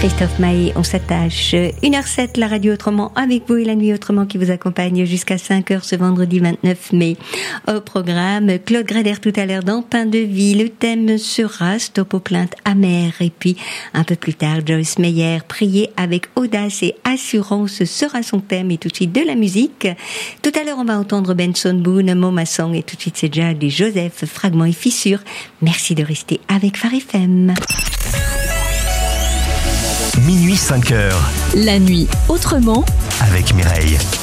Christophe Maé, on s'attache. 1h07, la radio autrement avec vous et la nuit autrement qui vous accompagne jusqu'à 5h ce vendredi 29 mai. Au programme, Claude Grader tout à l'heure dans Pain de Vie. Le thème sera Stop aux plaintes amères. Et puis, un peu plus tard, Joyce Meyer, Prier avec audace et assurance sera son thème et tout de suite de la musique. Tout à l'heure, on va entendre Benson Boone, Moma Song et tout de suite c'est déjà des Joseph, Fragments et Fissures. Merci de rester avec Phare FM. Minuit 5h. La nuit autrement avec Mireille.